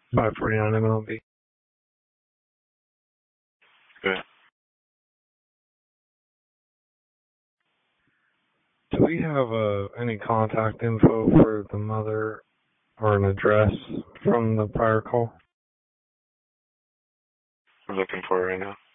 549 MLB. Good. Do we have any contact info for the mother or an address from the prior call? We're looking for it right now.